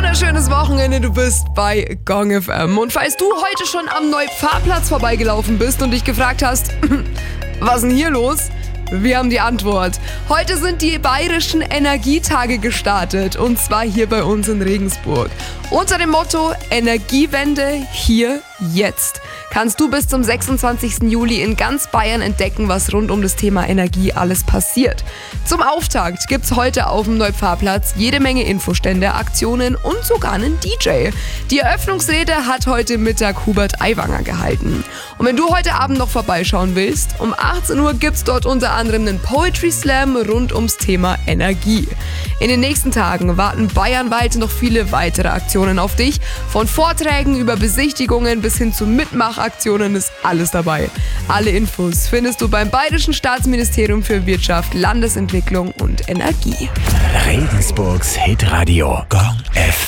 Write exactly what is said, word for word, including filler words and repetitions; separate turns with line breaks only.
wunderschönes Wochenende, du bist bei Gong F M. Und falls du heute schon am Neupfarrplatz vorbeigelaufen bist und dich gefragt hast, was ist denn hier los? Wir haben die Antwort. Heute sind die Bayerischen Energietage gestartet und zwar hier bei uns in Regensburg. Unter dem Motto Energiewende hier jetzt kannst du bis zum sechsundzwanzigsten Juli in ganz Bayern entdecken, was rund um das Thema Energie alles passiert. Zum Auftakt gibt's heute auf dem Neupfarrplatz jede Menge Infostände, Aktionen und sogar einen D J. Die Eröffnungsrede hat heute Mittag Hubert Aiwanger gehalten. Und wenn du heute Abend noch vorbeischauen willst, um achtzehn Uhr gibt's dort unter anderem einen Poetry Slam rund ums Thema Energie. In den nächsten Tagen warten bayernweit noch viele weitere Aktionen auf dich. Von Vorträgen über Besichtigungen bis hin zu Mitmachaktionen ist alles dabei. Alle Infos findest du beim Bayerischen Staatsministerium für Wirtschaft, Landesentwicklung und Energie.
Regensburgs Hitradio Gong